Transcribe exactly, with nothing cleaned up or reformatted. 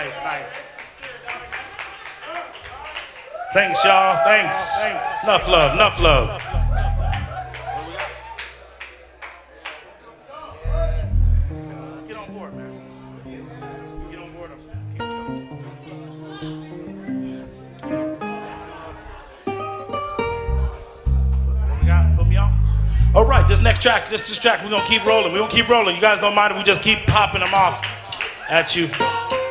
nice, nice. Thanks, y'all. Thanks. Thanks. Enough love, enough love. Let's get on board, man. Get on board. What we got? Put me on. All right, this next track, this, this track, we're gonna keep rolling. We're gonna keep rolling. You guys don't mind if we just keep popping them off at you.